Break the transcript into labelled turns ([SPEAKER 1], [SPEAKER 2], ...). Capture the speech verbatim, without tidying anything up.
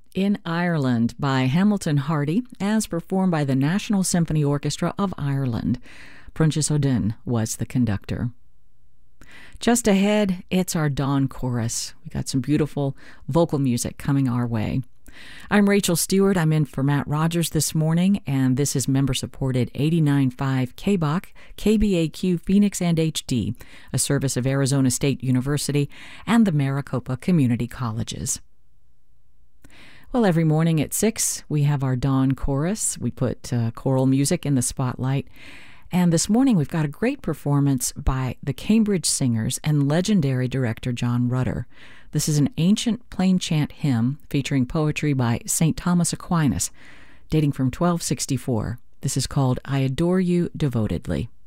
[SPEAKER 1] In Ireland by Hamilton Hardy, as performed by the National Symphony Orchestra of Ireland. Prentice O'Dynn was the conductor. Just ahead, it's our Dawn Chorus. We got some beautiful vocal music coming our way. I'm Rachel Stewart. I'm in for Matt Rogers this morning, and this is member-supported eighty-nine point five K B O C, K B A Q Phoenix and H D, a service of Arizona State University and the Maricopa Community Colleges. Well, every morning at six, we have our Dawn Chorus. We put uh, choral music in the spotlight. And this morning, we've got a great performance by the Cambridge Singers and legendary director John Rutter. This is an ancient plain chant hymn featuring poetry by Saint Thomas Aquinas, dating from twelve sixty-four. This is called I Adore You Devotedly.